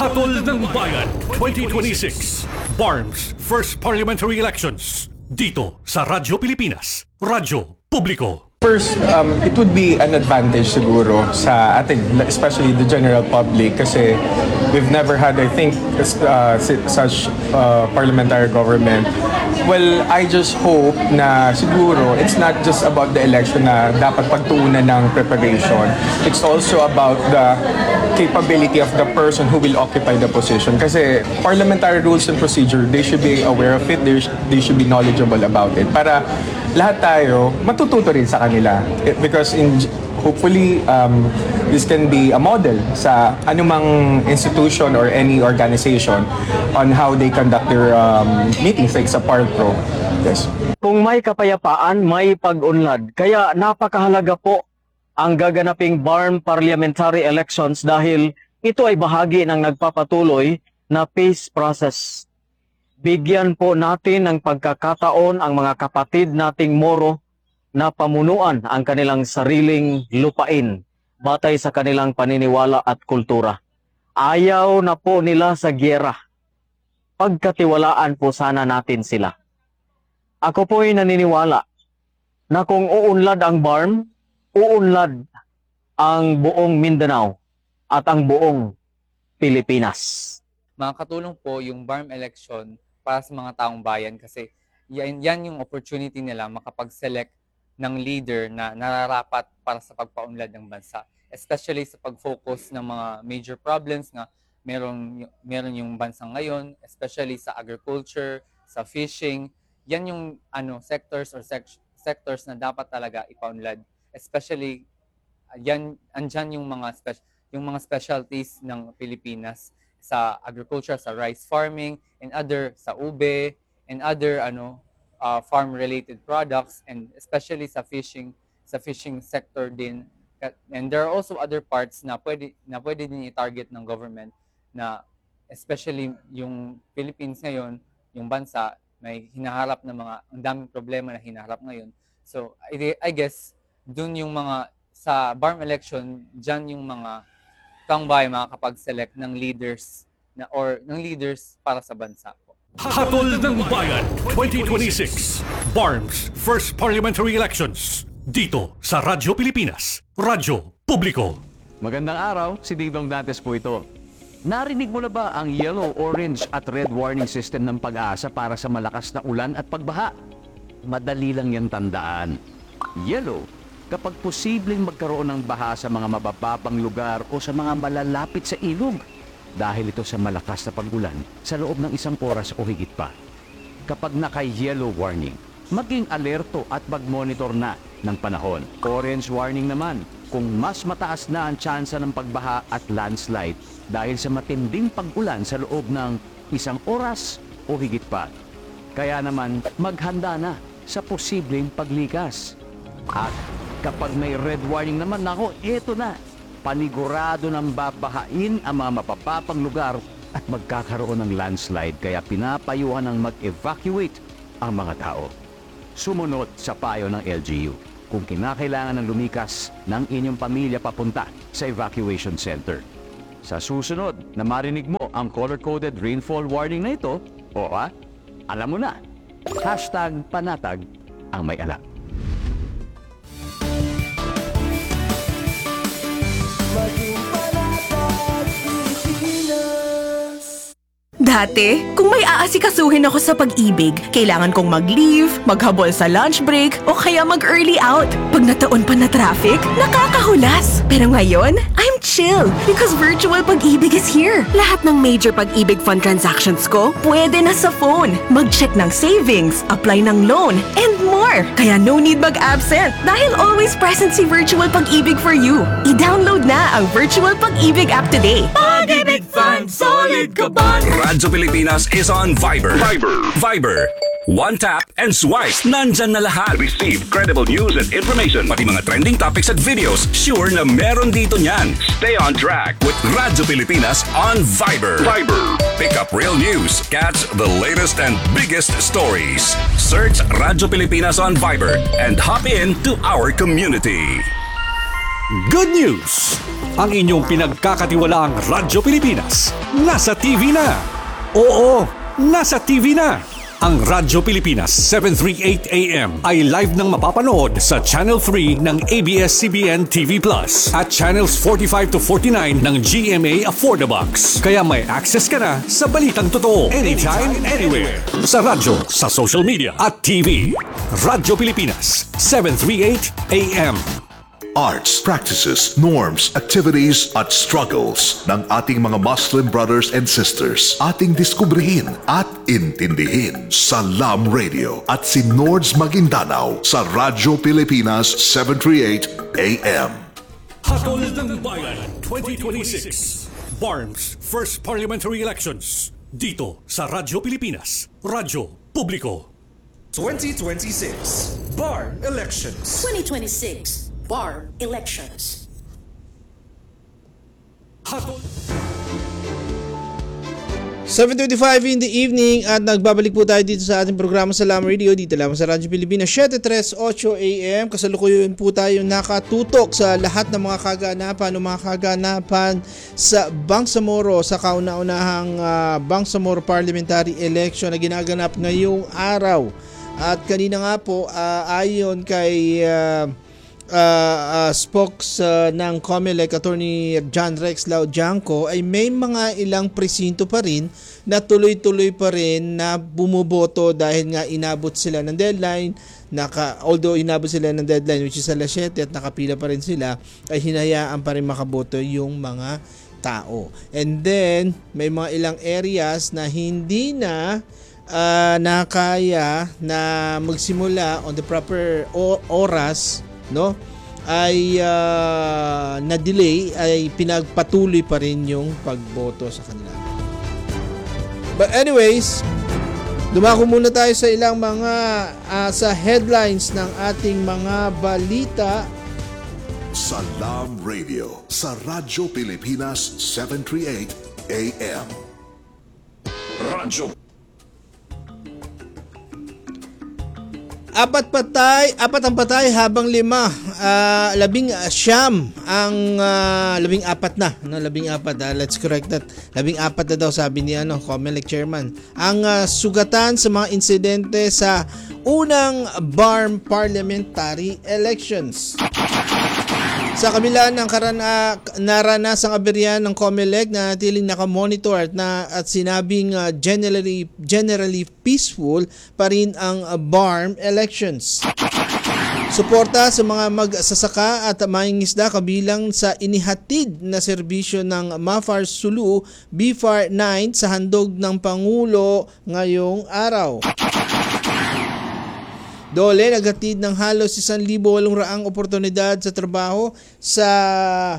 Hatol ng Bayan 2026 BARMS First Parliamentary Elections dito sa Radyo Pilipinas, Radyo Publiko. First, it would be an advantage siguro sa ating, especially the general public, kasi we've never had, I think, such parliamentary government. Well, I just hope na siguro it's not just about the election na dapat pagtuunan ng preparation. It's also about the capability of the person who will occupy the position. Kasi parliamentary rules and procedure, they should be aware of it, they should be knowledgeable about it. Para lahat tayo matututo rin sa kanila. Because hopefully, this can be a model sa anumang institution or any organization on how they conduct their meetings like sa PARPRO. Yes. Kung may kapayapaan, may pag-unlad. Kaya napakahalaga po ang gaganaping BARM parliamentary elections dahil ito ay bahagi ng nagpapatuloy na peace process. Bigyan po natin ng pagkakataon ang mga kapatid nating Moro na pamunuan ang kanilang sariling lupain batay sa kanilang paniniwala at kultura. Ayaw na po nila sa gyera. Pagkatiwalaan po sana natin sila. Ako po'y naniniwala na kung uunlad ang BARM, uunlad ang buong Mindanao at ang buong Pilipinas. Makakatulong po yung BARM election para sa mga taong bayan kasi yan yung opportunity nila makapag-select ng leader na nararapat para sa pagpaunlad ng bansa. Especially sa pag-focus ng mga major problems na meron yung bansa ngayon, especially sa agriculture, sa fishing. Yan yung sectors na dapat talaga ipaunlad. Especially andyan yung mga specialties ng Pilipinas sa agriculture, sa rice farming, and sa ube, and other farm-related products, and especially sa fishing sector din. And there are also other parts na pwede din i-target ng government na especially yung Philippines ngayon, yung bansa, may hinaharap na ang daming problema na hinaharap ngayon. So, I guess, dun yung sa BARM election, dyan yung mga taong bayan makakapag-select ng leaders para sa bansa po. Hatol ng Bayan 2026 BARMS First Parliamentary Elections dito sa Radyo Pilipinas, Radyo Publiko. Magandang araw, si Dingdong Dantes po ito. Narinig mo na ba ang yellow, orange at red warning system ng Pag-asa para sa malakas na ulan at pagbaha? Madali lang yan tandaan. Yellow, kapag posibleng magkaroon ng baha sa mga mabababang lugar o sa mga malalapit sa ilog. Dahil ito sa malakas na pag-ulan sa loob ng 1 oras o higit pa. Kapag naka-yellow warning, maging alerto at mag-monitor na ng panahon. Orange warning naman kung mas mataas na ang tsansa ng pagbaha at landslide dahil sa matinding pag-ulan sa loob ng 1 oras o higit pa. Kaya naman maghanda na sa posibleng paglikas. At kapag may red warning naman, eto na. Panigurado ng babahain ang mga mapapapang lugar at magkakaroon ng landslide kaya pinapayuhan ng mag-evacuate ang mga tao. Sumunod sa payo ng LGU kung kinakailangan ng lumikas ng inyong pamilya papunta sa evacuation center. Sa susunod na marinig mo ang color-coded rainfall warning na ito, alam mo na, #panatag ang may alam. Dati, kung may aasikasuhin ako sa pag-ibig, kailangan kong mag-leave, maghabol sa lunch break, o kaya mag-early out. Pag nataon pa na traffic, nakakahulas. Pero ngayon, I'm chill because virtual pag-ibig is here. Lahat ng major pag-ibig fund transactions ko, pwede na sa phone. Mag-check ng savings, apply ng loan, and more. Kaya no need mag-absent dahil always present si virtual pag-ibig for you. I-download na ang virtual pag-ibig app today. Pag-ibig Fund, solid ka ba? Radyo Pilipinas is on Viber. Viber. One tap and swipe. Nandyan na lahat. Receive credible news and information. Pati mga trending topics at videos. Sure na meron dito niyan. Stay on track with Radyo Pilipinas on Viber. Pick up real news. Catch the latest and biggest stories. Search Radyo Pilipinas on Viber and hop in to our community. Good news! Ang inyong pinagkakatiwalaang Radyo Pilipinas nasa TV na! Oo, nasa TV na! Ang Radyo Pilipinas 738 AM ay live nang mapapanood sa Channel 3 ng ABS-CBN TV Plus at Channels 45 to 49 ng GMA Affordabox. Kaya may access ka na sa balitang totoo anytime, anywhere. Sa radyo, sa social media at TV. Radyo Pilipinas 738 AM. Arts, practices, norms, activities at struggles ng ating mga Muslim brothers and sisters. Ating diskubrihin at intindihin sa LAM Radio at si Nords Maguindanao sa Radyo Pilipinas 738 AM. Hatol ng Bayan 2026. BARM's First Parliamentary Elections. Dito sa Radyo Pilipinas. Radyo Publiko. 2026 BAR Elections. 2026 BAR Elections. Hatol 7:25 in the evening at nagbabalik po tayo dito sa ating programa sa LAM Radio dito lamang sa Radyo Pilipinas 7:38 AM. Kasalukuyan po tayo nakatutok sa lahat ng mga kaganapan sa Bangsamoro sa kauna-unahang Bangsamoro Parliamentary Election na ginaganap ngayong araw. At kanina nga po ayon kay spokes ng COMELEC Attorney John Rex Laudianco ay may mga ilang presinto pa rin na tuloy-tuloy pa rin na bumuboto dahil nga inabot sila ng deadline. Although inabot sila ng deadline which is alas 7 at nakapila pa rin sila, ay hinayaan pa rin makaboto yung mga tao. And then may mga ilang areas na hindi na nakaya na magsimula on the proper oras, no, ay na-delay, ay pinagpatuloy pa rin yung pagboto sa kanila. But anyways, dumako muna tayo sa ilang mga sa headlines ng ating mga balita Sa LAM Radio sa Radyo Pilipinas 738 AM. Radyo Apat ang patay habang 19 ang 14 na, no, 14. Let's correct that. 14 na daw sabi ni COMELEC chairman. Ang sugatan sa mga insidente sa unang BARM parliamentary elections. Sa kabila ng naranasang aberya ng COMELEC na tiling nakamonitor at sinabing generally peaceful pa rin ang BARM elections. Suporta sa mga magsasaka at mangingisda kabilang sa inihatid na serbisyo ng Mafar Sulu BFAR 9 sa handog ng Pangulo ngayong araw. Dole naghatid ng halos 1,800 oportunidad sa trabaho sa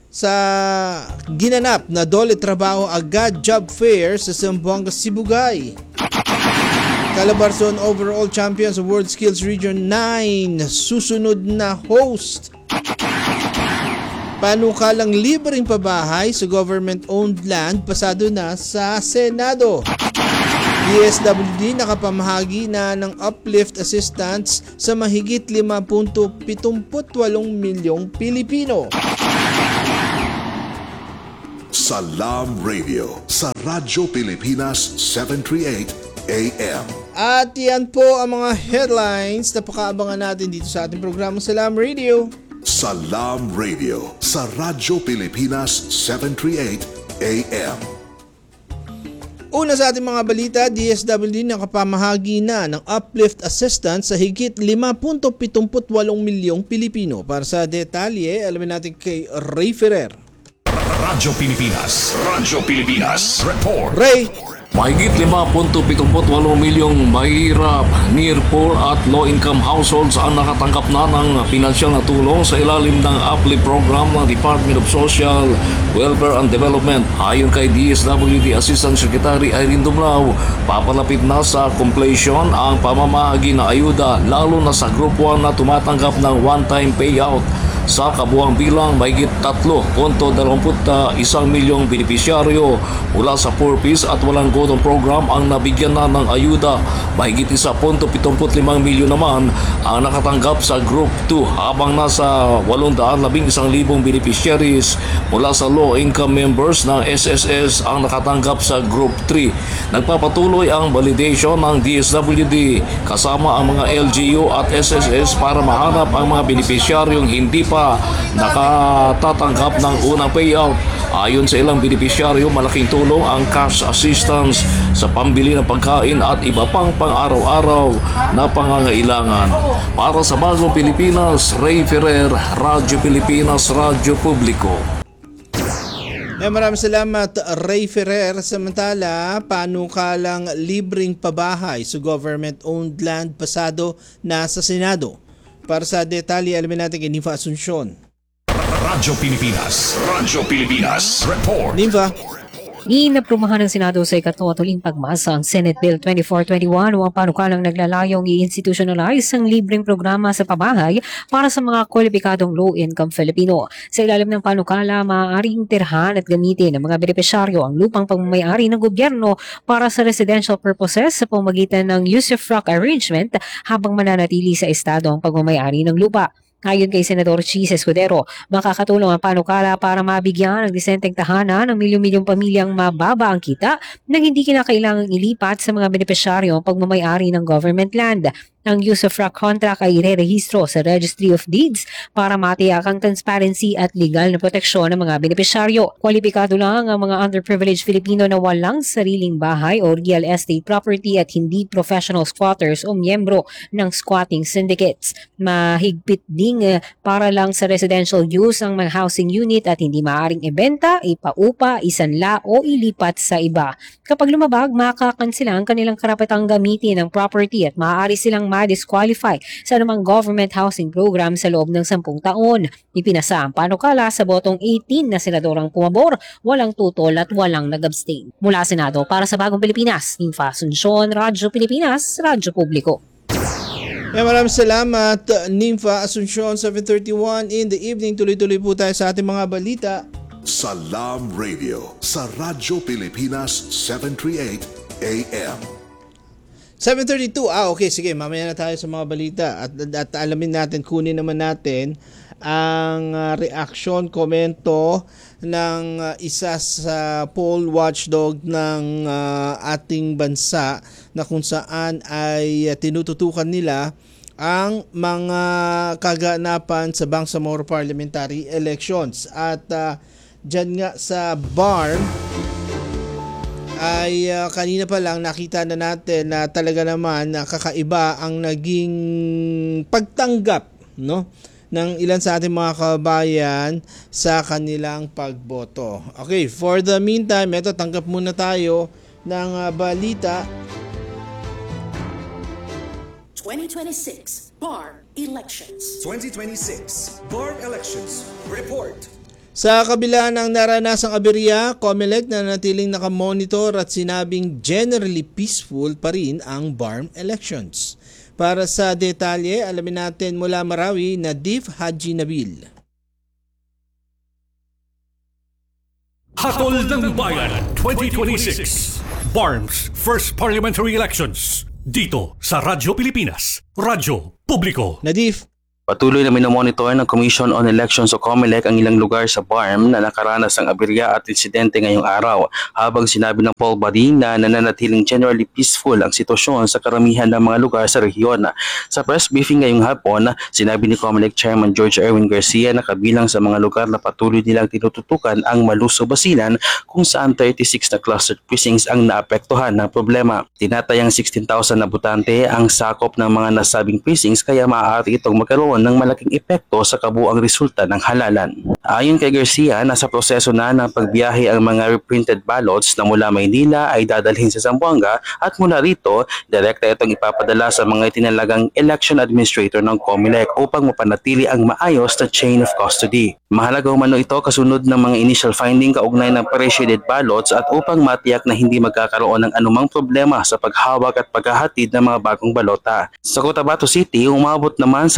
ginanap na Dole Trabaho Agad Job Fair sa Zamboanga, Sibugay. Calabarzon overall champion sa World Skills Region 9 susunod na host. Panukalang libreng pabahay sa government-owned land pasado na sa Senado. DSWD nakapamahagi na ng uplift assistance sa mahigit 5.78 milyong Pilipino. Sa LAM Radio sa Radyo Pilipinas 738 AM. At yan po ang mga headlines na pakaabangan natin dito sa ating programa sa LAM Radio. Sa LAM Radio sa Radyo Pilipinas 738 AM. Una sa ating mga balita, DSWD nakapamahagi na ng uplift assistance sa higit 5.78 milyong Pilipino. Para sa detalye, alamin natin kay Ray Ferrer. Radyo Pilipinas Report. Ray! Mahigit 5.78 milyong mahirap, near poor at low-income households ang nakatanggap na ng pinansyal na tulong sa ilalim ng uplift program ng Department of Social Welfare and Development. Ayon kay DSWD Assistant Secretary Irene Dumlao, papalapit na sa completion ang pamamahagi na ayuda lalo na sa Group 1 na tumatanggap ng one-time payout sa kabuang bilang mahigit 3.21 milyong benepisyaryo mula sa 4Ps at walang gutom program ang nabigyan na ng ayuda. Mahigit 1.75 milyon naman ang nakatanggap sa Group 2 habang nasa 811,000 beneficiaries mula sa low-income members ng SSS ang nakatanggap sa Group 3. Nagpapatuloy ang validation ng DSWD kasama ang mga LGU at SSS para mahanap ang mga benepisyaryong hindi pa nakatatanggap ng unang payout. Ayon sa ilang benepisyaryo, malaking tulong ang cash assistance sa pambili ng pagkain at iba pang pang-araw-araw na pangangailangan. Para sa Bagong Pilipinas, Ray Ferrer, Radyo Pilipinas, Radyo Publiko. Maraming salamat, Ray Ferrer. Samantala, panukalang libreng pabahay sa government-owned land pasado na sa Senado. Para sa detalye, alamin natin kay Ninfa Asuncion. Radyo Pilipinas. Report. Ninfa. Inaprumahan ng Senado sa ikatuwatuling pagmasa ang Senate Bill 2421 o ang panukalang naglalayong i-institutionalize ang libreng programa sa pabahay para sa mga kwalipikadong low-income Filipino. Sa ilalim ng panukala, maaaring tirhan at gamitin ng mga benepisyaryo ang lupang pagmamayari ng gobyerno para sa residential purposes sa pamamagitan ng usufruct arrangement habang mananatili sa estado ang pagmamayari ng lupa. Ayon kay Senador Chis Escudero, makakatulong ang panukala para mabigyan ng disenteng tahanan ng milyon-milyong pamilyang mababa ang kita nang hindi kinakailangang ilipat sa mga benepisyaryo ang pagmamayari ng government land. Ang usufruct contract ay irerehistro sa Registry of Deeds para matiyak ang transparency at legal na proteksyon ng mga benepisyaryo. Kwalipikado lang ang mga underprivileged Filipino na walang sariling bahay o real estate property at hindi professional squatters o miyembro ng squatting syndicates. Mahigpit ding para lang sa residential use ang mga housing unit at hindi maaaring ibenta, ipaupa, isanla o ilipat sa iba. Kapag lumabag, makakansila ang kanilang karapatang gamitin ang property at maaari silang ma-disqualify sa anumang government housing program sa loob ng 10 taon. Ipinasa ang panukala sa botong 18 na senadorang pumabor, walang tutol at walang nag-abstain. Mula Senado para sa Bagong Pilipinas, Ninfa Asuncion, Radyo Pilipinas, Radyo Publiko. Maraming salamat, Ninfa Asuncion. 7:31 in the evening. Tuloy-tuloy po tayo sa ating mga balita. Salam Radio sa Radyo Pilipinas 738 AM. 7:32. Okay, sige, mamaya na tayo sa mga balita at alamin natin, kunin naman natin ang reaction, komento ng isa sa poll watchdog ng ating bansa na kung saan ay tinututukan nila ang mga kaganapan sa Bangsamoro Parliamentary Elections. At dyan nga sa BARM ay kanina pa lang nakita na natin na talaga naman kakaiba ang naging pagtanggap, no, ng ilan sa ating mga kabayan sa kanilang pagboto. Okay, for the meantime, ito, tanggap muna tayo ng balita. 2026 BARM Elections. 2026 BARM Elections Report. Sa kabila ng naranasang aberya, COMELEC na natiling nakamonitor at sinabing generally peaceful pa rin ang BARM elections. Para sa detalye, alamin natin mula Marawi na Div Haji Nabil. Hatol ng Bayan 2026 BARM's First Parliamentary Elections dito sa Radyo Pilipinas, Radyo Publiko. Nadif. Patuloy na minomonitor ng Commission on Elections o COMELEC ang ilang lugar sa BARM na nakaranas ng aberya at insidente ngayong araw, habang sinabi ng poll body na nananatiling generally peaceful ang sitwasyon sa karamihan ng mga lugar sa rehiyon. Sa press briefing ngayong hapon, sinabi ni COMELEC Chairman George Erwin Garcia na kabilang sa mga lugar na patuloy nilang tinututukan ang Maluso Basilan, kung saan 36 na clustered precincts ang naapektuhan ng problema. Tinatayang 16,000 na botante ang sakop ng mga nasabing precincts, kaya maaari itong magkaroon ng malaking epekto sa kabuang resulta ng halalan. Ayon kay Garcia, nasa proseso na ng pagbiyahe ang mga reprinted ballots na mula Maynila ay dadalhin sa Zamboanga, at mula rito, direkta itong ipapadala sa mga itinalagang election administrator ng COMELEC upang mapanatili ang maayos na chain of custody. Mahalaga umano ito kasunod ng mga initial finding kaugnay ng pre-shaded ballots at upang matiyak na hindi magkakaroon ng anumang problema sa paghawak at paghahatid ng mga bagong balota. Sa Cotabato City, umabot naman sa 19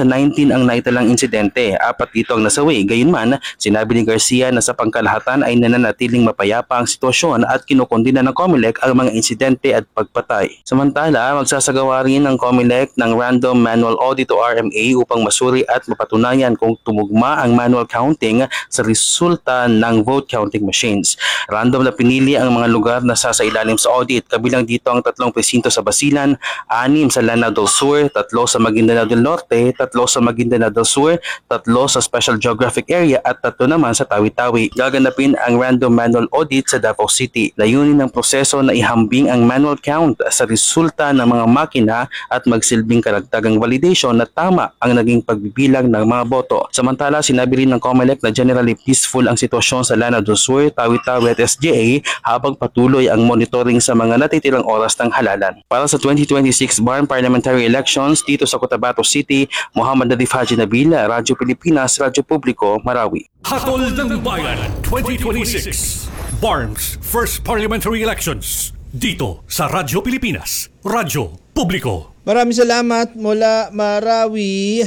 din ang naitalang insidente. 4 dito ang nasawi. Gayunman, sinabi ni Garcia na sa pangkalahatan ay nananatiling mapayapa ang sitwasyon at kinukondina ng COMELEC ang mga insidente at pagpatay. Samantala, magsasagawa rin ng COMELEC ng Random Manual Audit o RMA upang masuri at mapatunayan kung tumugma ang manual counting sa resulta ng vote counting machines. Random na pinili ang mga lugar na sasailalim sa audit, kabilang dito ang 3 presinto sa Basilan, 6 sa Lanao del Sur, 3 sa Maguindanao del Norte, 3 sa Maguindanao del Sur, 3 sa Special Geographic Area at 3 naman sa Tawi-Tawi. Gaganapin ang random manual audit sa Davao City. Layunin ng proseso na ihambing ang manual count sa resulta ng mga makina at magsilbing karagdagang validation na tama ang naging pagbibilang ng mga boto. Samantala, sinabi rin ng COMELEC na generally peaceful ang sitwasyon sa Lanao del Sur, Tawi-Tawi at SGA habang patuloy ang monitoring sa mga natitirang oras ng halalan. Para sa 2026 BARM Parliamentary Elections dito sa Cotabato City, Muhammad Nadif Haji Nabila, Radyo Pilipinas, Radyo Publiko, Marawi. Hatol ng Bayan 2026 BARM's First Parliamentary Elections dito sa Radyo Pilipinas, Radyo Publiko. Maraming salamat mula Marawi,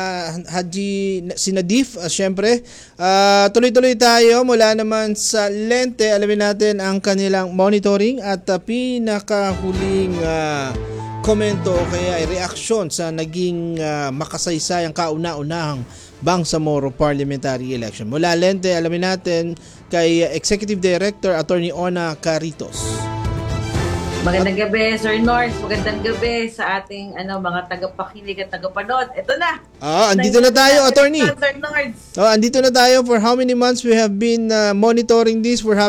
Haji Sinadif. Siyempre, tuloy-tuloy tayo mula naman sa Lente. Alamin natin ang kanilang monitoring at pinakahuling komento kaya reaksyon sa naging makasaysayang kauna-unahang Bangsamoro Parliamentary Election. Mula Lente, alamin natin kay Executive Director Attorney Ona Caritos. Magandang gabi, Sir North. Magandang gabi sa ating mga tagapakinig at tagapanood. Ito na. Andito na tayo, Attorney. Sir North. Andito na tayo. For how many months we have been monitoring this? For how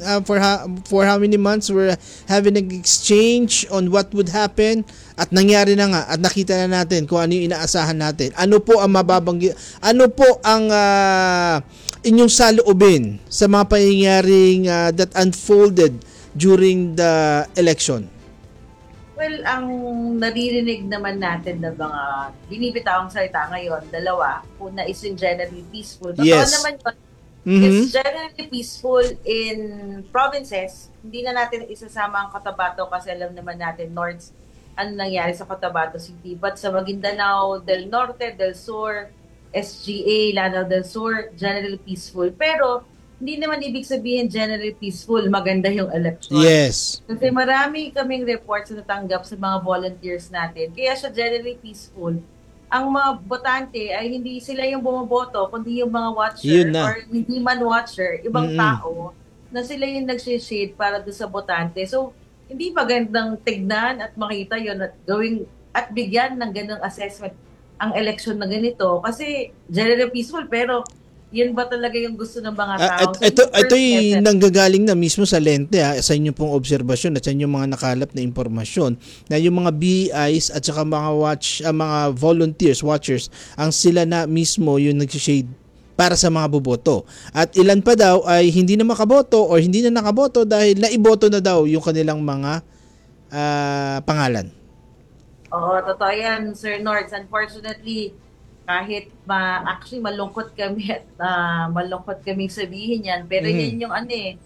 many months we're having an exchange on what would happen? At nangyari na nga at nakita na natin kung ano yung inaasahan natin. Ano po ang ano po ang inyong saloobin sa mga pangyayaring that unfolded during the election? Well, ang naririnig naman natin na mga binibitawang salita ngayon, dalawa. Una is in generally peaceful. Totoo naman yun. It's generally peaceful in provinces. Hindi na natin isasama ang Cotabato kasi alam naman natin North ano nangyari sa Cotabato City. But sa Maguindanao del Norte, del Sur, SGA, Lanao del Sur, generally peaceful. Pero hindi naman ibig sabihin generally peaceful, maganda yung election. Yes. Kasi marami kaming reports na natanggap sa mga volunteers natin. Kaya siya generally peaceful. Ang mga botante ay hindi sila yung bumoboto, kundi yung mga watcher or hindi man watcher, ibang tao na sila yung nagsishade para doon sa botante. So, hindi magandang tignan at makita yun at gawing at bigyan ng ganung assessment ang election na ganito. Kasi generally peaceful, pero yun ba talaga yung gusto ng mga tao? Ito'y nanggagaling na mismo sa Lente sa inyong pong obserbasyon at sa inyong mga nakalap na impormasyon na yung mga BIs at saka mga volunteers, watchers, ang sila na mismo yung nag-shade para sa mga boboto. At ilan pa daw ay hindi na makaboto or hindi na nakaboto dahil naiboto na daw yung kanilang mga pangalan. Oo, totoo yan, Sir North. Unfortunately, kahit actually malungkot kami at malungkot kaming sabihin yan, pero yan yung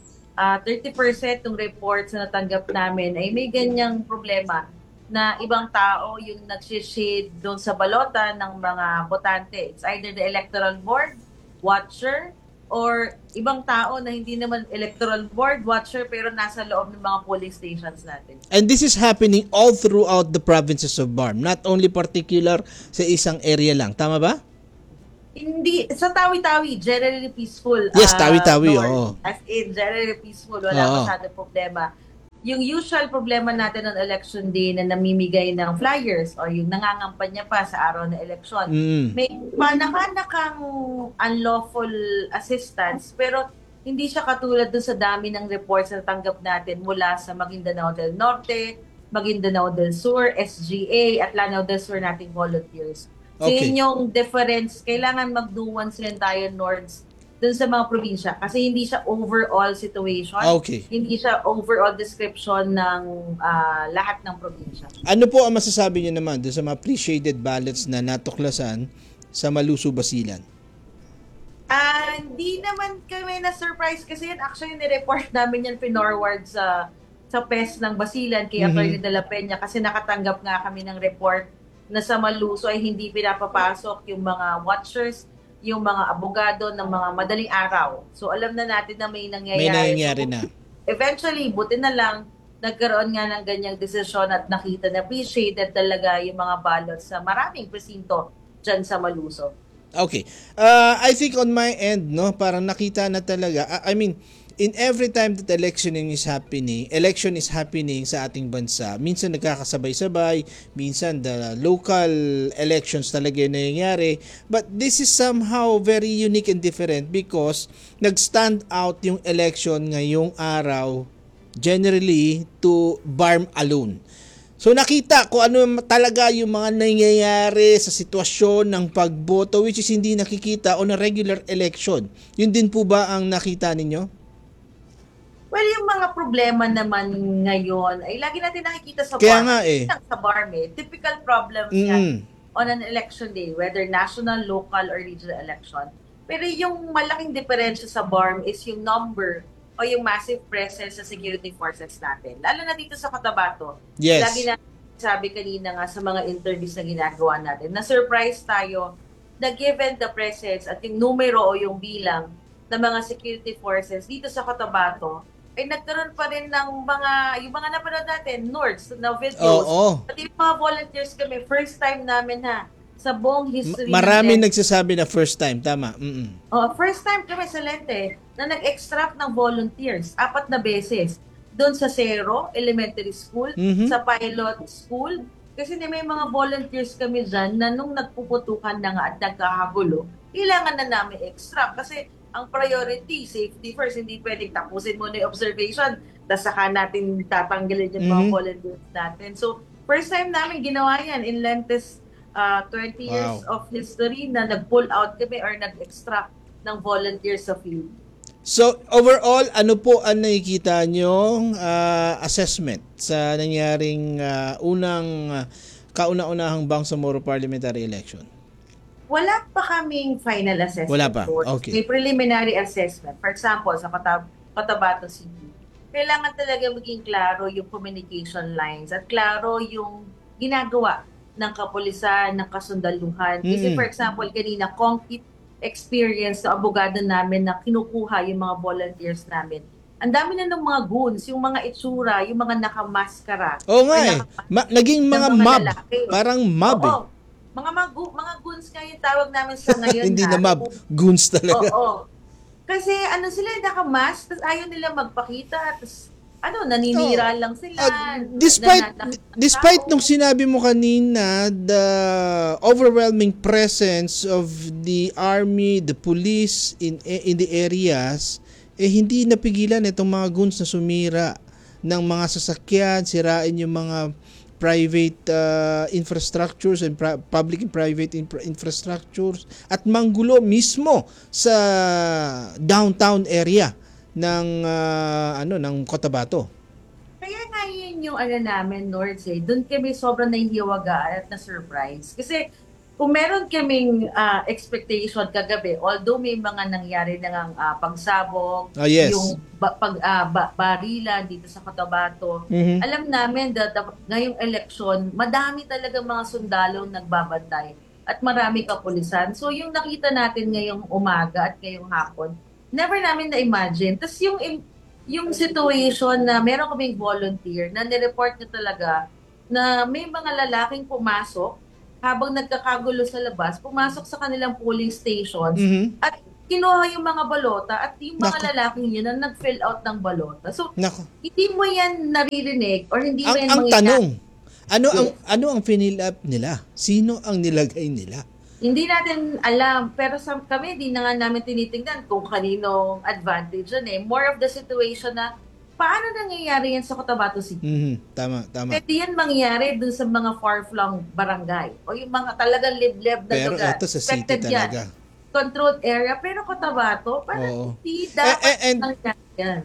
30% ng reports na natanggap namin ay may ganyang problema na ibang tao yung nagsishade doon sa balota ng mga botante. It's either the electoral board, watcher, or ibang tao na hindi naman electoral board, watcher, pero nasa loob ng mga polling stations natin. And this is happening all throughout the provinces of BARM, not only particular sa isang area lang. Tama ba? Hindi. Sa Tawi-Tawi, generally peaceful. Yes, Tawi-Tawi, oo. As in, generally peaceful. Wala masyadong problema. Yung usual problema natin on election day na namimigay ng flyers o yung nangangampanya pa sa araw ng eleksyon, may panakanakang unlawful assistance pero hindi siya katulad dun sa dami ng reports na tanggap natin mula sa Maguindanao del Norte, Maguindanao del Sur, SGA at Lanao del Sur nating volunteers. So yun yung difference. Kailangan magduwan sila tayo Nords dun sa mga probinsya kasi hindi siya overall situation. Hindi siya overall description ng lahat ng probinsya. Ano po ang masasabi niyo naman dun sa mga pre-shaded ballots na natuklasan sa Malusu, Basilan? Hindi naman kami na-surprise kasi yan actually ni-report namin yan pinorward sa PES ng Basilan kay Atty. De La Peña kasi nakatanggap nga kami ng report na sa Maluso ay hindi pinapapasok yung mga watchers, yung mga abogado ng mga madaling araw. So alam na natin na may nangyayari. May nangyayari na. Eventually, buti na lang, nagkaroon nga ng ganyang desisyon at nakita na appreciated talaga yung mga ballots sa maraming presinto dyan sa Maluso. Okay. I think on my end, no, parang nakita na talaga. I mean, in every time that election is happening sa ating bansa, minsan nagkakasabay-sabay, minsan the local elections talaga yung nangyayari. But this is somehow very unique and different because nag-stand out yung election ngayong araw generally to BARM alone. So nakita ko ano talaga yung mga nangyayari sa sitwasyon ng pagboto which is hindi nakikita on a regular election. Yun din po ba ang nakita ninyo? Well, yung mga problema naman ngayon ay lagi natin nakikita sa Kaya BARM. nga eh. Sa BARM typical problems yan on an election day, whether national, local, or regional election. Pero yung malaking diferensya sa BARM is yung number o yung massive presence sa security forces natin. Lalo na dito sa Cotabato. Yes. Lagi na sabi kanina nga sa mga interviews na ginagawa natin, na-surprise tayo na given the presence at yung numero o yung bilang ng mga security forces dito sa Cotabato, ay nagkaroon pa rin ng yung mga napanood natin, Nords, na videos. At yung mga volunteers kami, first time namin sa buong history. Marami nagsasabi na first time, tama. First time kami sa Lente na nag-extract ng volunteers 4 na beses. Doon sa Cerro Elementary School, sa Pilot School. Kasi may mga volunteers kami dyan na nung nagpuputukan na nga at nagkakagulo, kailangan na namin extract. Kasi ang priority, safety first. Hindi pwedeng tapusin muna yung observation, tapos saka natin tatanggalin yung mga volunteers natin. So, first time namin ginawa yan in Lente's 20 years of history na nag-pull out kami or nag-extract ng volunteers sa field. So, overall, ano po ang nakikita nyong assessment sa nangyaring kauna-unahang Bangsamoro parliamentary election? Wala pa kaming final assessment. Wala pa? Okay. May preliminary assessment. For example, sa Cotabato City, kailangan talaga maging klaro yung communication lines at klaro yung ginagawa ng kapulisan, ng kasundaluhan. Kasi for example, kanina, concrete experience sa abogado namin na kinukuha yung mga volunteers namin. Ang dami na ng mga goons, yung mga itsura, yung mga nakamaskara. Oo nga eh. Naging mga mob. Lalaki. Parang mob eh. Mga goons nga yung tawag namin sa ngayon. Hindi na mob. Goons talaga. Oo. Kasi sila nakamask, tapos ayaw nila magpakita, tapos naninira lang sila. Despite nung sinabi mo kanina, the overwhelming presence of the army, the police in the areas, hindi napigilan itong mga goons na sumira ng mga sasakyan, sirain yung mga private infrastructures and public and private infrastructures at manggulo mismo sa downtown area ng Cotabato. Kaya nga yun yung namin, Nords doon kami sobrang nahihiwaga at na-surprise. Kasi kung meron kaming expectation kagabi, although may mga nangyari na pagsabog, yung barila dito sa Cotabato, alam namin that ngayong election, madami talaga mga sundalong nagbabantay at marami kapulisan. So yung nakita natin ngayong umaga at ngayong hapon, never namin na-imagine. Tapos yung situation na meron kaming volunteer na nireport niya talaga na may mga lalaking pumasok habang nagkakagulo sa labas, pumasok sa kanilang polling stations at kinuha yung mga balota at yung mga lalaking yun na nag-fill out ng balota. So, hindi mo yan naririnig or hindi mo yan ang tanong, ano ang fill up nila? Sino ang nilagay nila? Hindi natin alam, pero kami di na nga namin tinitingnan kung kaninong advantage yun More of the situation na paano nangyayari yan sa Cotabato City? Tama. Pwede yan mangyari dun sa mga far-flung barangay o yung mga talagang liblib na pero lugar. Pero ito sa city talaga. Controlled area, pero Cotabato, parang hindi dapat nangyari yan.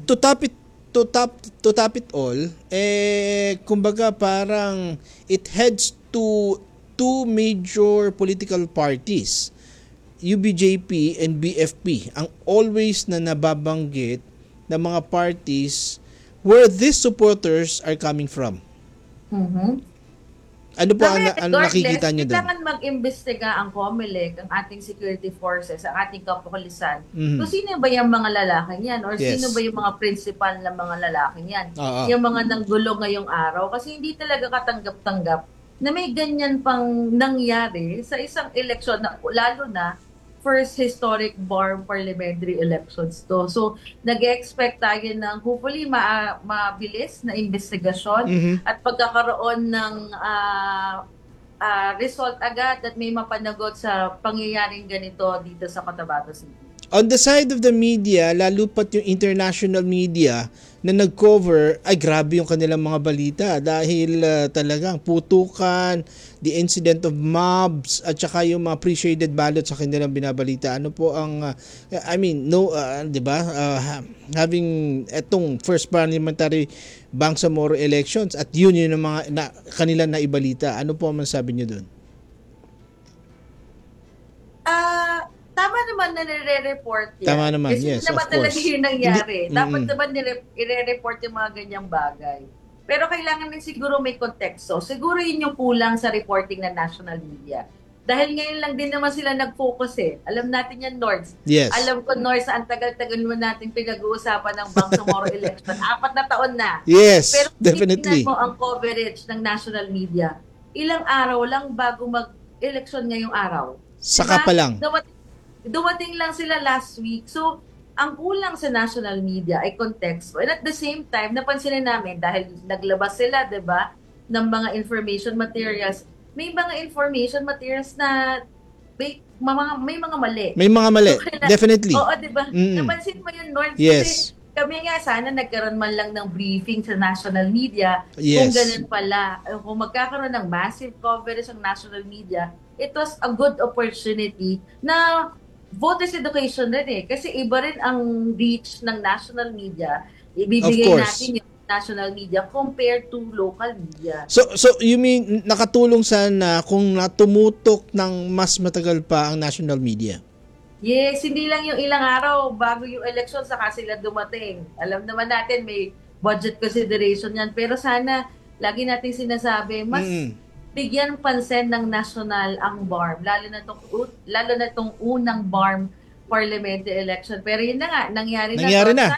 To top it all, kumbaga parang it heads to two major political parties, UBJP and BFP, ang always na nababanggit na mga parties where these supporters are coming from. Ano po ang Regardless, nakikita nyo doon? kailangan mag-imbestiga ang COMELEC, ang ating security forces, ang ating kapulisan. Kung sino ba yung mga lalaking yan or sino ba yung mga principal na mga lalaking yan. Yung mga nanggulo ngayong araw. Kasi hindi talaga katanggap-tanggap na may ganyan pang nangyari sa isang eleksyon, na, lalo na first historic BARM parliamentary elections to. So, nag-expect tayo ng hopefully mabilis na investigasyon at pagkakaroon ng result agad at may mapanagot sa pangyayaring ganito dito sa Cotabato City. On the side of the media, lalo pat yung international media na nag-cover, ay grabe yung kanilang mga balita dahil talagang putukan, the incident of mobs, at saka yung mga pre-shaded ballot sa kanilang binabalita. Ano po ang, di ba? Having etong first parliamentary Bangsamoro elections at yun yung mga kanilang naibalita. Ano po ang masasabi niyo doon? Tama naman na nire-report yan. Tama naman, kasi yes, naman of talaga course. yung nangyari. Dapat naman i-report yung mga ganyang bagay. Pero kailangan din siguro may konteksto. Siguro yun yung kulang sa reporting ng national media. Dahil ngayon lang din naman sila nag-focus eh. Alam natin yan, Nords. Yes. Alam ko, Nords, ang tagal-tagal mo natin pinag-uusapan ng Bangsamoro election. 4 na taon na. Yes, pero definitely. tingnan mo ang coverage ng national media. Ilang araw lang bago mag-election ngayong araw. Saka pa lang. Dumating lang sila last week. So, ang kulang sa national media ay konteksto. And at the same time, napansin namin dahil naglabas sila, 'di ba, ng mga information materials. May mga information materials na may mga mali. May mga mali, definitely. Oo, 'di ba? Napansin mo 'yun, North? Yes. Kasi kami nga sana nagkaroon man lang ng briefing sa national media. Yes. Kung ganun pala, kung magkakaroon ng massive coverage ng national media, it was a good opportunity na voters education rin eh. Kasi iba rin ang reach ng national media. Ibibigay natin yung national media compared to local media. So you mean nakatulong sana kung natumutok ng mas matagal pa ang national media? Yes, hindi lang yung ilang araw bago yung election saka sila dumating. Alam naman natin may budget consideration yan. Pero sana, lagi nating sinasabi, mas bigyan pansin ng national ang BARM, lalo na itong unang BARM parliamentary election. Pero yun na nga, nangyari na.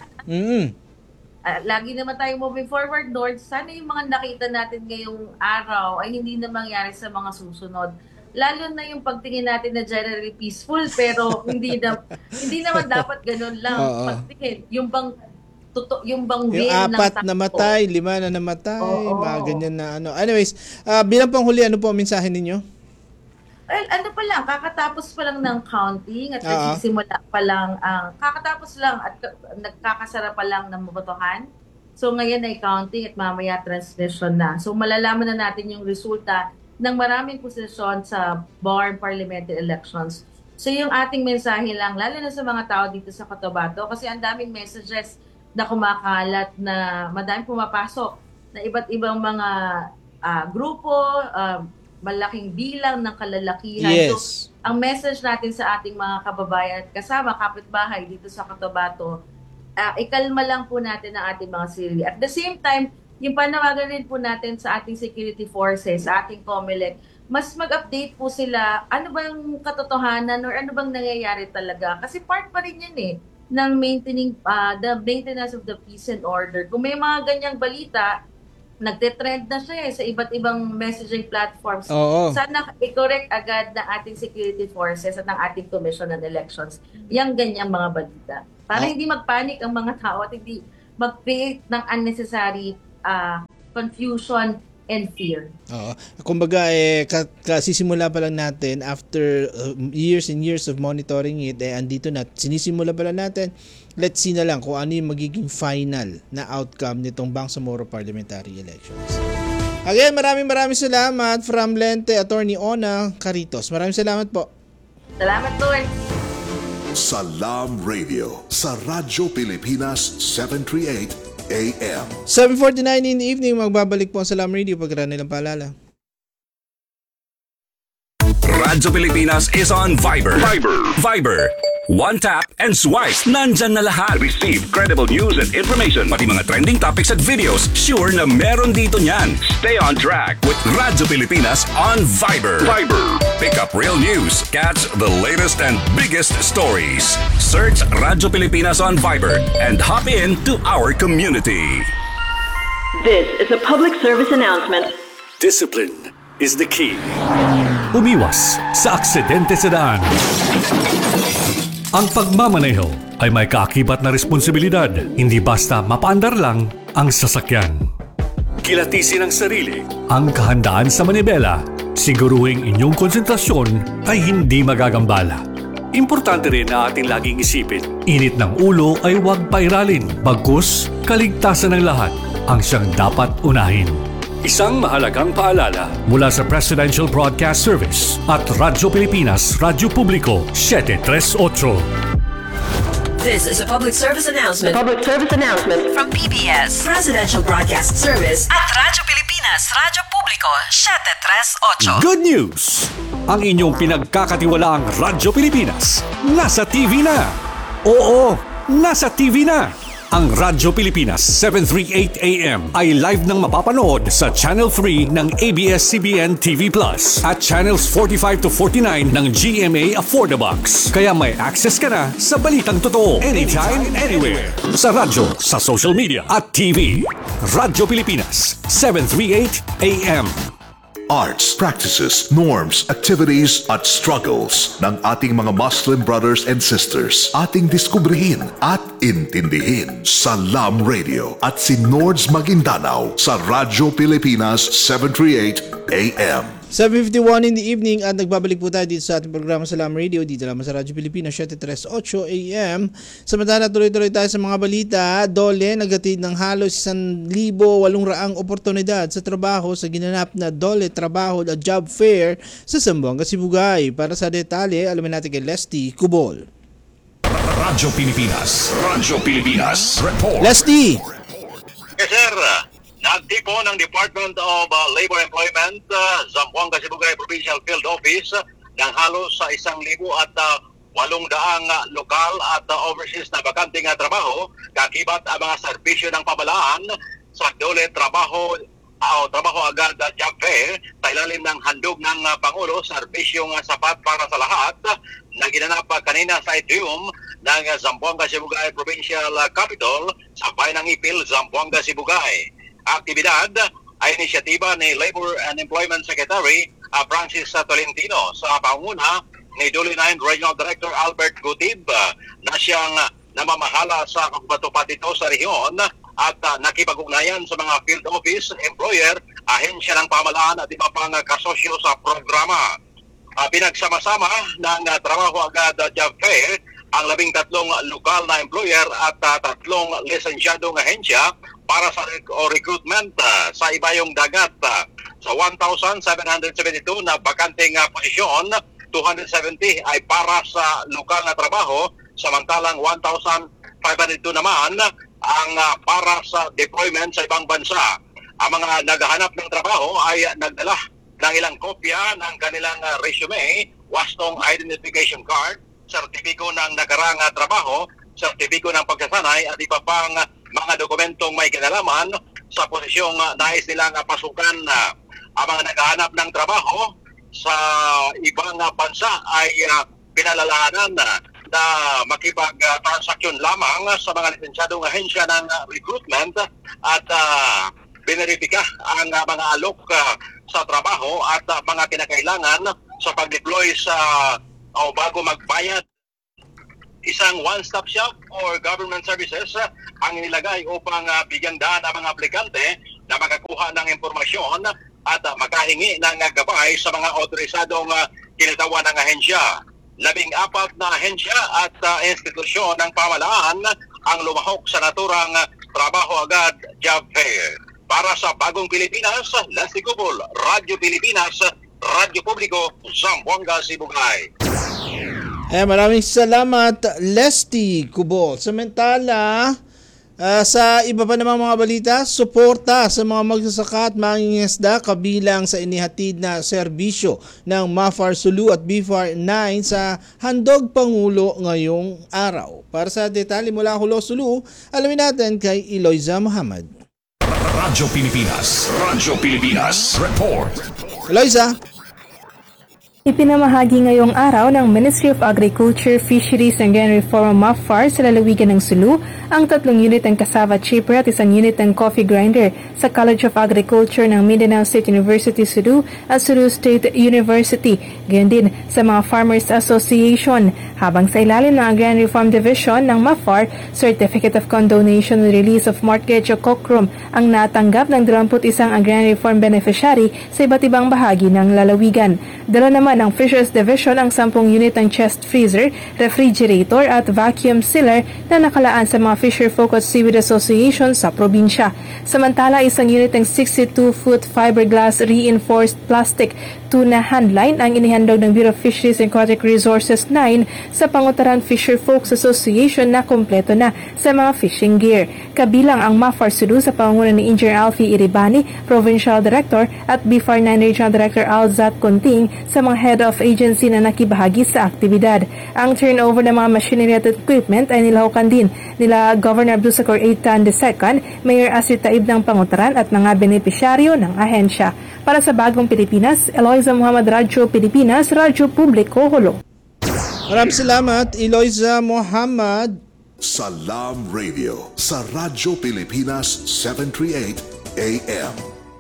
Lagi naman tayo moving forward, Lord. Sana yung mga nakita natin ngayong araw ay hindi na mangyari sa mga susunod. Lalo na yung pagtingin natin na generally peaceful, pero hindi naman dapat ganun lang. Pagtingin, yung bang yung 4 namatay, 5 na namatay, mga ganyan na ano. Anyways, bilang panghuli, ano po ang mensahe ninyo? Well, ano pa lang, kakatapos pa lang ng counting at nagsisimula pa lang kakatapos lang at nagkakasara pa lang ng botohan. So ngayon ay counting at mamaya transmission na. So malalaman na natin yung resulta ng maraming posisyon sa BARM parliamentary elections. So yung ating mensahe lang, lalo na sa mga tao dito sa Cotabato, kasi ang daming messages na kumakalat na madaming pumapasok na iba't ibang mga grupo, malaking bilang ng kalalakihan. Yes. So, ang message natin sa ating mga kababayan at kasama kapitbahay dito sa Cotabato, ikalma lang po natin ang ating mga sarili. At the same time, yung panawagan rin po natin sa ating security forces, sa ating COMELEC, mas mag-update po sila ano bang katotohanan or ano bang nangyayari talaga. Kasi part pa rin yan ng the maintenance of the peace and order. Kung may mga ganyang balita, nagte-trend na siya sa iba't ibang messaging platforms. Sana i-correct agad ng ating security forces at ng ating Commission on Elections yung ganyang mga balita. Para hindi magpanik ang mga tao at hindi mag-create ng unnecessary confusion and fear. Kumbaga, kasisimula pa lang natin after years and years of monitoring it, andito na, sinisimula pa lang natin, let's see na lang kung ano yung magiging final na outcome nitong Bangsamoro parliamentary elections. Again, maraming salamat from Lente, Attorney Ona Caritos. Maraming salamat po. Salamat po. Salam Radio sa Radyo Pilipinas 738 AM. 7:49 in the evening, magbabalik po ang Salam Radio pagkaraan nilang paalala. Radyo Pilipinas is on Viber. Viber One tap and swipe. Nandyan na lahat. Receive credible news and information. Pati mga trending topics at videos. Sure na meron dito niyan. Stay on track with Radyo Pilipinas on Viber. Pick up real news. Catch the latest and biggest stories. Search Radyo Pilipinas on Viber and hop in to our community. This is a public service announcement. Discipline is the key. Umiwas sa aksidente sa daan. Ang pagmamaneho ay may kaakibat na responsibilidad, hindi basta mapaandar lang ang sasakyan. Kilatisin ang sarili, ang kahandaan sa manibela, siguruhing inyong konsentrasyon ay hindi magagambala. Importante rin na ating laging isipin, init ng ulo ay huwag pairalin, bagkus kaligtasan ng lahat ang siyang dapat unahin. Isang mahalagang paalala mula sa Presidential Broadcast Service at Radyo Pilipinas, Radyo Publiko 738. This is a public service announcement. Public service announcement From PBS, Presidential Broadcast Service at Radyo Pilipinas, Radyo Publiko 738. Good news! Ang inyong pinagkakatiwalaang Radyo Pilipinas nasa TV na. Oo, nasa TV na. Ang Radyo Pilipinas 738 AM ay live nang mapapanood sa Channel 3 ng ABS-CBN TV Plus at Channels 45 to 49 ng GMA Affordabox. Kaya may access ka na sa balitang totoo anytime, anywhere. Sa radyo, sa social media at TV. Radyo Pilipinas 738 AM. Arts, practices, norms, activities at struggles ng ating mga Muslim brothers and sisters. Ating diskubrihin at intindihin sa LAM Radio at si Nords Maguindanao sa Radyo Pilipinas 738 AM. 7:51 in the evening at nagbabalik po tayo dito sa ating programa sa LAM Radio dito lamang sa Radyo Pilipinas 738 AM. Samantala tuloy-tuloy tayo sa mga balita. Dole naghatid ng halos 1,800 oportunidad sa trabaho sa ginanap na Dole Trabaho at Job Fair sa Zamboanga, Sibugay. Para sa detalye, alamin natin kay Leslie Cubol. Radyo Pilipinas. Radyo Pilipinas. Report. Leslie! Yes, sir. Nagtipo ng Department of Labor Employment Zamboanga Sibugay Provincial Field Office ng halos sa 1,800 lokal at overseas na bakanting trabaho kakibat ang mga serbisyo ng pamalaan sa Dole Trabaho Agad Job Fair sa ilalim ng handog ng Pangulo, serbisyong sapat para sa lahat na ginanap kanina sa atrium ng Zamboanga Sibugay Provincial Capital sa bayan ng Ipil, Zamboanga Sibugay. Aktibidad ay inisyatiba ni Labor and Employment Secretary Francis Tolentino sa panguna ni Dole 9 Regional Director Albert Gutib na siyang namamahala sa pagpatupad ito sa rehiyon at nakipag-ugnayan sa mga field office, employer, ahensya ng pamalaan at iba pang kasosyo sa programa. Pinagsama-sama ng Trabaho Agad Job Fair ang 13 lokal na employer at 3 lisensyadong ahensya para sa recruitment sa ibayong dagat. Sa 1,772 na bakanting posisyon, 270 ay para sa lokal na trabaho, samantalang 1,502 naman ang para sa deployment sa ibang bansa. Ang mga naghahanap ng trabaho ay nagdala ng ilang kopya ng kanilang resume, wastong identification card, sertipiko ng nakarang trabaho, sertipiko ng pagsasanay at iba pang mga dokumentong may kinalaman sa posisyong nais nilang pasukan. Ang mga naghahanap ng trabaho sa ibang bansa ay pinalalahanan na makipag-transaksyon lamang sa mga lisensyadong ahensya ng recruitment at bineripika ang mga alok sa trabaho at mga kinakailangan sa pag-deploy sa o bago magbayad. Isang one-stop shop or government services ang nilagay upang bigyang daan ang mga aplikante na makakuha ng impormasyon at makahingi ng gabay sa mga otorisadong kinatawan ng ahensya. 14 na ahensya at institusyon ng pamalaan ang lumahok sa naturang Trabaho Agad Job Fair. Para sa Bagong Pilipinas, Leslie Cubol, Radyo Pilipinas, Radyo Publiko, Zamboanga, Sibugay. Maraming salamat, Leslie Cubol. Samantala, Sa iba pa namang mga balita, suporta sa mga magsasaka at mangingisda kabilang sa inihatid na serbisyo ng MAFAR Sulu at BFAR 9 sa Handog Pangulo ngayong araw. Para sa detalye mula Hulo Sulu, alamin natin kay Eloisa Muhammad. Radyo Pilipinas Report. Eloisa. Ipinamahagi ngayong araw ng Ministry of Agriculture, Fisheries and Game Reform MAFAR sa lalawigan ng Sulu ang 3 unit ng cassava chipper at 1 unit ng coffee grinder sa College of Agriculture ng Mindanao State University Sulu at Sulu State University. Gayon din sa mga Farmers Association. Habang sa ilalim ng Agrarian Reform Division ng MAFAR, Certificate of Condonation with Release of Mortgage o COCROM ang natanggap ng 21 Agrarian Reform Beneficiary sa iba't ibang bahagi ng lalawigan. Dala naman ng Fisheries Division ang 10 unit ng chest freezer, refrigerator at vacuum sealer na nakalaan sa mga fisher-focused seaweed association sa probinsya. Samantala, 1 unit ng 62-foot fiberglass reinforced plastic tuna handline ang inihandog ng Bureau of Fisheries and Aquatic Resources 9 sa Pangutaran Fisher Folks Association na kompleto na sa mga fishing gear. Kabilang ang MAFAR Sulu sa pangunan ni Engineer Alfie Iribani, Provincial Director, at BFAR 9 Regional Director Alzat Conting sa mga head of agency na nakibahagi sa aktibidad. Ang turnover ng mga machinery at equipment ay nilahukan din nila Governor Abdulsakur Eitan II, Mayor Asir Taib ng Pangutaran at mga benepisyaryo ng ahensya. Para sa Bagong Pilipinas, Eloisa Muhammad, Radyo Pilipinas, Radyo Publiko, Hulo. Maraming salamat, Eloisa Muhammad. Salam Radio sa Radyo Pilipinas 738 AM.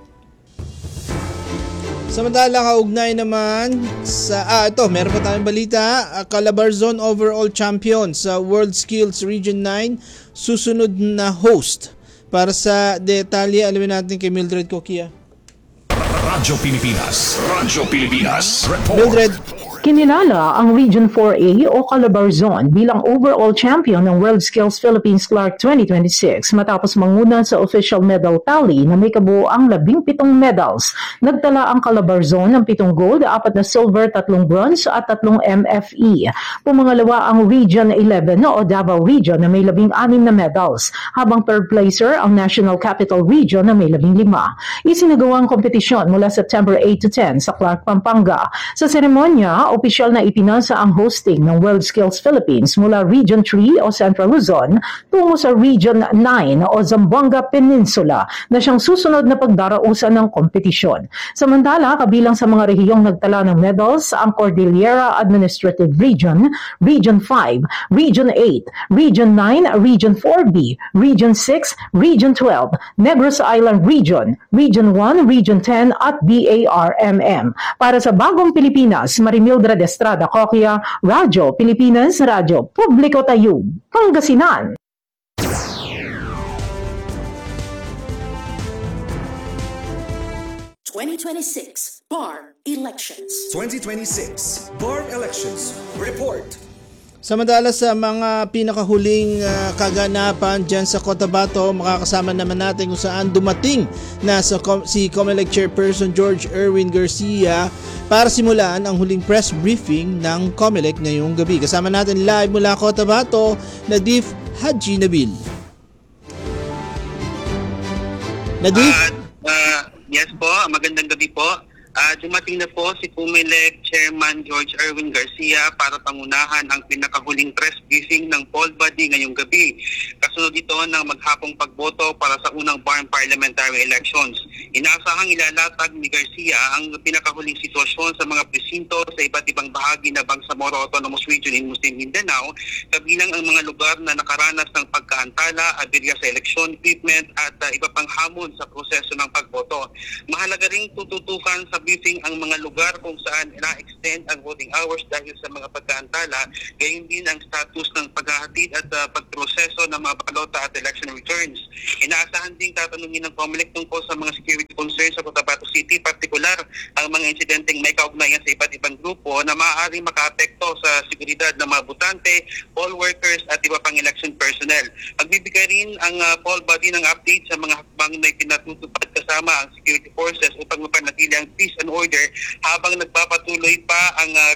Samantala, kaugnay naman sa meron pa tayong balita. Calabarzon overall champion sa World Skills Region 9, susunod na host. Para sa detalye, alamin natin kay Mildred Coquia. Radyo Pilipinas Report. Mildred. Kinilala ang Region 4A o Calabarzon bilang overall champion ng World Skills Philippines Clark 2026 matapos manguna sa official medal tally na may kabuoang 17 medals. Nagtala ang Calabarzon ng 7 gold, 4 na silver, 3 bronze at 3 MFE. Pumangalawa ang Region 11 o Davao Region na may 16 na medals, habang third placer ang National Capital Region na may 15. Isinagawa ang kompetisyon mula September 8 to 10 sa Clark, Pampanga. Sa seremonya, opisyal na ipinasa ang hosting ng World Skills Philippines mula Region 3 o Central Luzon tungo sa Region 9 o Zamboanga Peninsula na siyang susunod na pagdarausan ng kompetisyon. Samantala, kabilang sa mga rehiyong nagtala ng medals ang Cordillera Administrative Region, Region 5, Region 8, Region 9, Region 4B, Region 6, Region 12, Negros Island Region, Region 1, Region 10 at BARMM. Para sa Bagong Pilipinas, Marimil Mildred Estrada Coquia, Radyo Pilipinas, Radyo Publiko Tayub, Pangasinan. '26 Bar Elections. 2026 Bar Elections Report. Samantala sa mga pinakahuling kaganapan dyan sa Cotabato, makakasama naman natin kung saan dumating na si COMELEC Chairperson George Erwin Garcia para simulan ang huling press briefing ng COMELEC ngayong gabi. Kasama natin live mula Cotabato, Nadif Haji Nabil. Nadif? Yes po, magandang gabi po. Dumating na po si COMELEC Chairman George Erwin Garcia para pangunahan ang pinakahuling press briefing ng poll body ngayong gabi. Kasunod ito ng maghapong pagboto para sa unang BARM parliamentary elections. Inaasahang ilalatag ni Garcia ang pinakahuling sitwasyon sa mga presinto sa iba't ibang bahagi ng Bangsamoro Autonomous Region in Muslim Mindanao, kabilang ang mga lugar na nakaranas ng pagkaantala, aberya sa eleksyon, equipment at iba pang hamon sa proseso ng pagboto. Mahalaga ring tututukan sa briefing ang mga lugar kung saan na-extend ang voting hours dahil sa mga pagkaantala, gayon din ang status ng paghahatid at pagproseso ng mga balota at election returns. Inaasahan din tatanungin ng COMELEC tungkol sa mga security concerns sa Cotabato City, partikular ang mga insidenteng may kaugnayan sa iba't ibang grupo na maaaring makaapekto sa seguridad ng mga botante, poll workers at iba pang election personnel. Magbibigay rin ang poll body ng update sa mga hakbang na ipinatutupad kasama ang security forces upang mapanatili ang peace and order habang nagpapatuloy pa ang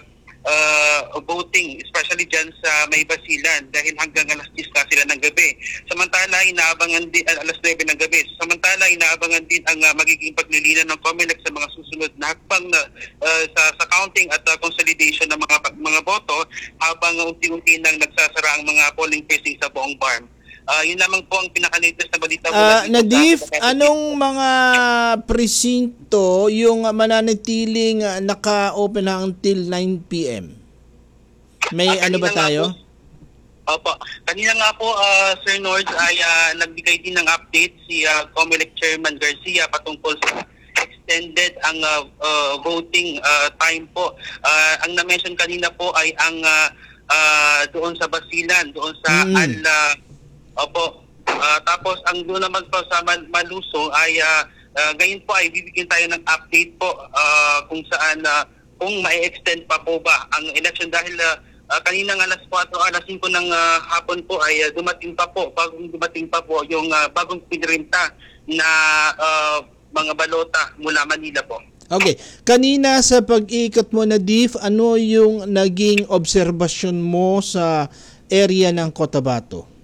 voting, especially dyan sa may Basilan dahil hanggang alas 10 na sila ng gabi. Samantala, inaabangan din alas 9 ng gabi. Samantala, inaabangan din ang magiging paglilinan ng COMELEC sa mga susunod na hakbang na, sa counting at consolidation ng mga boto habang unti-unti nang nagsasara ang mga polling precinct sa buong BARM. Yun lamang po ang pinaka-latest na balita. Nadif, anong mga presinto yung mananatiling naka-open na until 9 p.m.? May ano ba tayo? Opo. Kanina nga po, Sir Nord, ay nagbigay din ng update si COMELEC Chairman Garcia patungkol sa extended ang voting time po. Ang na-mention kanina po ay ang doon sa Basilan, doon sa Opo. Tapos ang doon naman po sa Malusong ay ngayon po ay bibigyan tayo ng update po kung saan kung ma-extend pa po ba ang election dahil kanina ng alas 4 alas 5 ng hapon po ay dumating pa po yung bagong pinrinta na mga balota mula Manila po. Okay. Kanina sa pag-ikot mo na Dif, ano yung naging obserbasyon mo sa area ng Cotabato?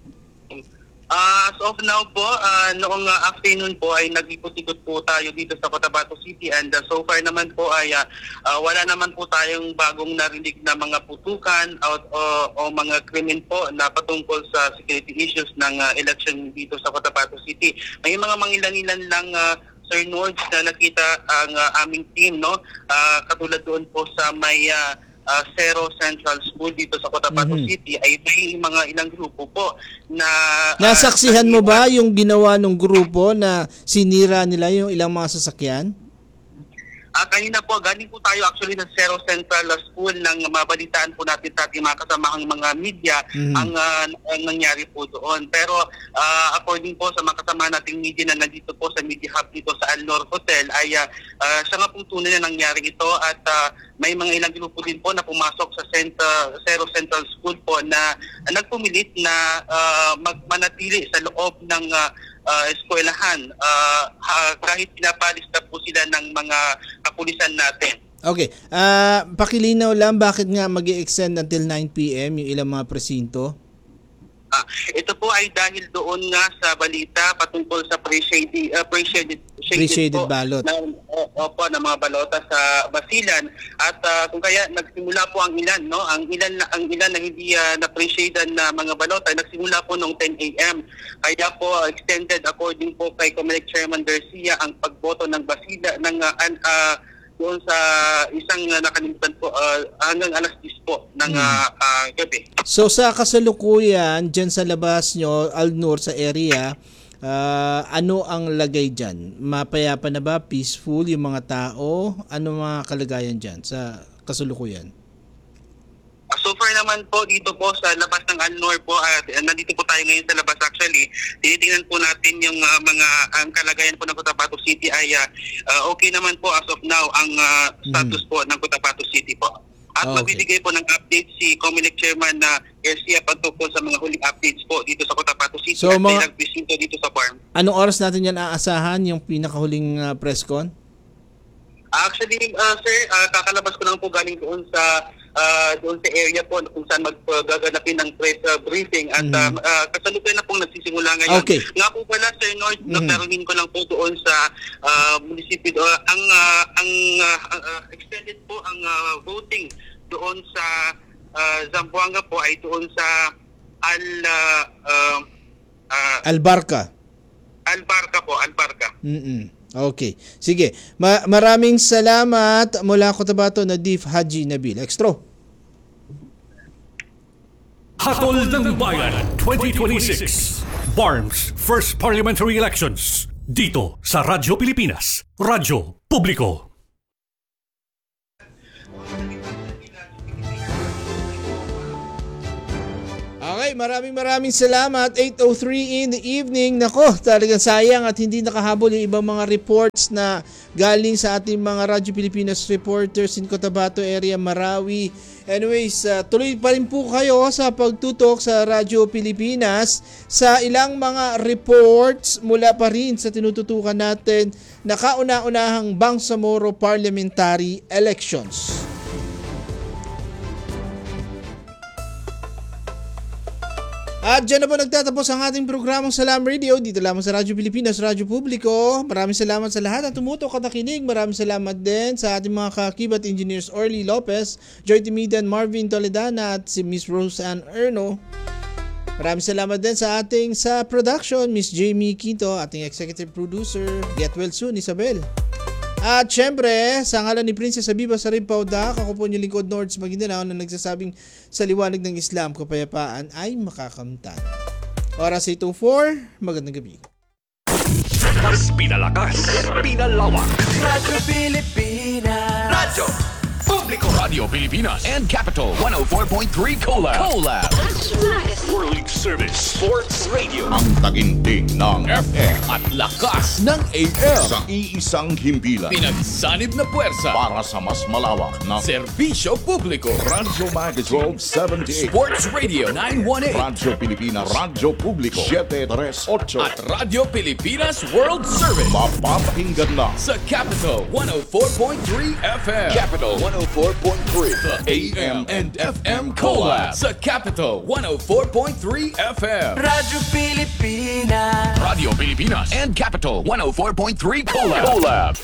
As of now po, noong afternoon po ay nag-ikot-ikot po tayo dito sa Cotabato City and so far naman po ay wala naman po tayong bagong narinig na mga putukan o mga krimen po na patungkol sa security issues ng election dito sa Cotabato City. May mga mangilan-ilan lang Sir Nord na nakita ang aming team, no? Katulad doon po sa may Cerro Central School dito sa Cotabato City ay may mga ilang grupo po na nasaksihan mo ba yung ginawa ng grupo na sinira nila yung ilang mga sasakyan? Kanina po, galing po tayo actually ng Cerro Central School nang mabalitaan po natin sa ating mga kasamahang mga media ang nangyari po doon. Pero according po sa mga kasama nating media na nandito po sa Media Hub dito sa Alnor Hotel ay siya nga pong tunay na nangyari ito at may mga ilang grupo din po na pumasok sa Cerro Central School po na nagpumilit na manatili sa loob ng eskwelahan kahit pinapalis na po sila ng mga kapulisan natin. Okay. Pakilinaw lang bakit nga mag-i-extend until 9 p.m. yung ilang mga presinto? Ito po ay dahil doon nga sa balita patungkol sa pre-shaded ballot ng mga balota sa Basilan at kung kaya nagsimula po ang ilan, no? Ang ilan na hindi na pre-shaded na mga balota nagsimula po noong 10 a.m. Kaya po extended according po kay COMELEC Chairman Garcia ang pagboto ng Basilan ng doon sa isang nakalimutan po hanggang alas 10 po ng gabi. So sa kasalukuyan dyan sa labas nyo, Alnor sa area, ano ang lagay dyan? Mapayapa na ba? Peaceful yung mga tao? Ano mga kalagayan dyan sa kasalukuyan? So far naman po dito po sa labas ng Alnor po, nandito po tayo ngayon sa labas actually. Tinitingnan po natin yung ang kalagayan po ng Cotabato City ay okay naman po as of now ang status po ng Cotabato City po. At magbibigay po ng update si COMELEC Chairman na Garcia patungkol sa mga huling updates po dito sa Cotabato City at may nagpresinto dito sa farm. Anong oras natin yan aasahan yung pinakahuling press con? Actually, sir, kakalabas ko lang po galing doon sa area po kung saan maggaganapin ang press briefing at kasalukuyan na pong nagsisimula ngayon. Okay. Nga po pala, Sir Nord, nagtarunin ko lang po doon sa munisipyo. Ang extended po ang voting doon sa Zamboanga po ay doon sa Albarca. Albarca po, Albarca. Okay. Sige. Maraming salamat mula Cotabato, Nadif Haji Nabil. Extro. Hatol ng Bayan 2026. BARM's First Parliamentary Elections. Dito sa Radyo Pilipinas. Radyo Publiko. Okay, maraming salamat. 8:03 in the evening. Nako, talagang sayang at hindi nakahabol yung ibang mga reports na galing sa ating mga Radyo Pilipinas reporters in Cotabato area, Marawi. Anyways, tuloy pa rin po kayo sa pagtutok sa Radyo Pilipinas sa ilang mga reports mula pa rin sa tinututukan natin na kauna-unahang Bangsamoro Parliamentary Elections. At dyan na po nagtatapos ang ating programang Salam Radio dito lamang sa Radyo Pilipinas, Radyo Publiko. Maraming salamat sa lahat at tumutok at nakinig. Maraming salamat din sa ating mga kakibat engineers Orly Lopez, Joy Timidan, Marvin Toledana at si Miss Roseanne Erno. Maraming salamat din sa ating sa production, Miss Jamie Quinto, ating executive producer. Get well soon, Isabel. At syempre, sa ngalan ni Princess Habiba Sarin Pauda, ako po yung lingkod Nords Maguindanao na nagsasabing sa liwanag ng Islam, kapayapaan ay makakamtan. Oras 8:04, magandang gabi. Mas pinalakas, pinalawak. Radyo Pilipinas. Radyo Publiko. Radio Pilipinas and Capital 104.3 Collab. World Service Sports Radio. Ang taginting ng FM at lakas ng AM. Sa iisang himpilan. Pinagsanib na puwersa Para sa mas malawak na serbisyo publiko. Radyo Magazine 1278. Sports Radio 918. Radyo Pilipinas, Radyo Publiko 738. At Radio Pilipinas World Service. Mapapakinggan na sa Capital 104.3 FM. Capital 104.3. The AM and FM Collab sa Capital 104.3 FM. Radyo Pilipinas. Radio Pilipinas and Capital 104.3 Collab.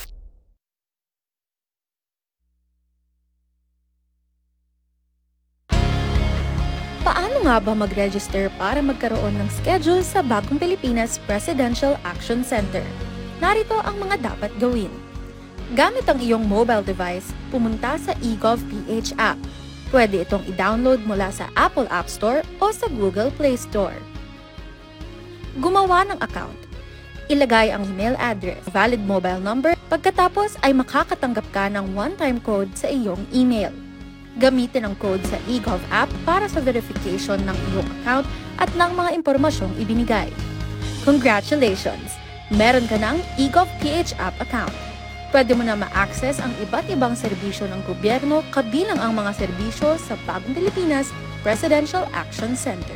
Paano nga ba mag-register para magkaroon ng schedule sa Bagong Pilipinas Presidential Action Center? Narito ang mga dapat gawin. Gamit ang iyong mobile device, pumunta sa eGovPH app. Pwede itong i-download mula sa Apple App Store o sa Google Play Store. Gumawa ng account. Ilagay ang email address, valid mobile number, pagkatapos ay makakatanggap ka ng one-time code sa iyong email. Gamitin ang code sa eGov app para sa verification ng iyong account at ng mga impormasyong ibinigay. Congratulations! Meron ka ng eGovPH app account. Pwede mo na ma-access ang iba't ibang serbisyo ng gobyerno kabilang ang mga serbisyo sa Bagong Pilipinas Presidential Action Center.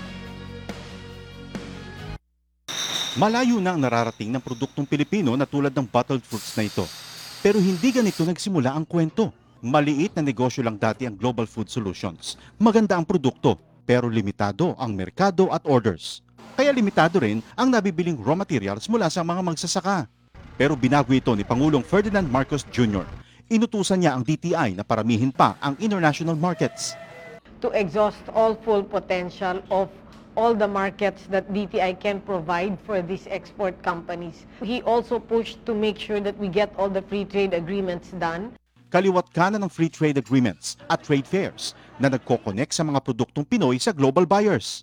Malayo na ang nararating ng produktong Pilipino na tulad ng bottled fruits na ito. Pero hindi ganito nagsimula ang kwento. Maliit na negosyo lang dati ang Global Food Solutions. Maganda ang produkto, pero limitado ang merkado at orders. Kaya limitado rin ang nabibiling raw materials mula sa mga magsasaka. Pero binago ito ni Pangulong Ferdinand Marcos Jr. Inutusan niya ang DTI na paramihin pa ang international markets. To exhaust all full potential of all the markets that DTI can provide for these export companies. He also pushed to make sure that we get all the free trade agreements done. Kaliwat kanan ng free trade agreements at trade fairs na nagko-connect sa mga produktong Pinoy sa global buyers.